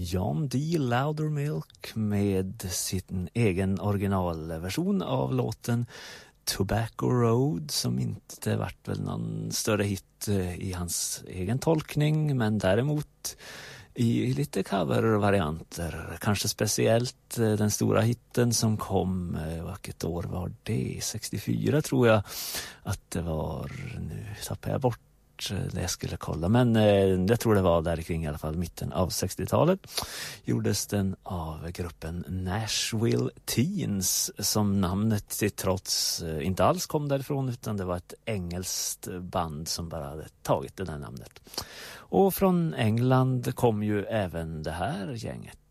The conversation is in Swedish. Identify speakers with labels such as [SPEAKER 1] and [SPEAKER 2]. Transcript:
[SPEAKER 1] John D. Loudermilk med sin egen originalversion av låten Tobacco Road, som inte varit väl någon större hit i hans egen tolkning, men däremot i lite covervarianter. Kanske speciellt den stora hitten som kom, vilket år var det? 64 tror jag att det var. Nu tappar jag bort det jag skulle kolla, men jag tror det var där kring i alla fall mitten av 60-talet. Gjordes den av gruppen Nashville Teens, som namnet till trots inte alls kom därifrån, utan det var ett engelskt band som bara hade tagit det där namnet. Och från England kom ju även det här gänget.